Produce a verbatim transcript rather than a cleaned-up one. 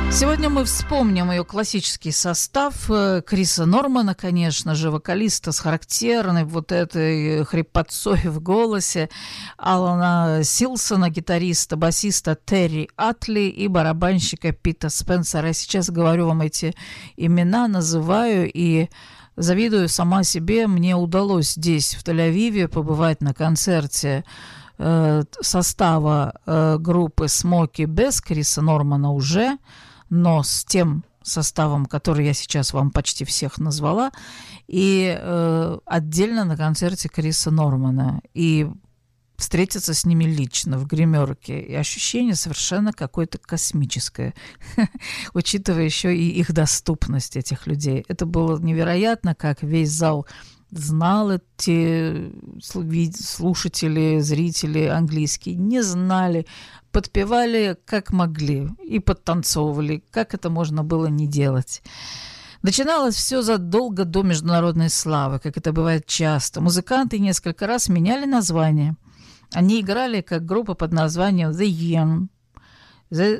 Сегодня мы вспомним ее классический состав. Криса Нормана, конечно же, вокалиста с характерной вот этой хрипотцой в голосе, Алана Силсона, гитариста, басиста Терри Атли и барабанщика Пита Спенсера. Я сейчас говорю вам эти имена, называю и завидую сама себе. Мне удалось здесь, в Тель-Авиве, побывать на концерте э, состава э, группы Смоки без Криса Нормана уже, но с тем составом, который я сейчас вам почти всех назвала, и э, отдельно на концерте Криса Нормана, и встретиться с ними лично в гримерке, и ощущение совершенно какое-то космическое, учитывая еще и их доступность, этих людей. Это было невероятно, как весь зал знал эти слушатели, зрители английские, не знали, подпевали как могли и подтанцовывали, как это можно было не делать. Начиналось все задолго до международной славы, как это бывает часто. Музыканты несколько раз меняли название. Они играли как группа под названием The Young, The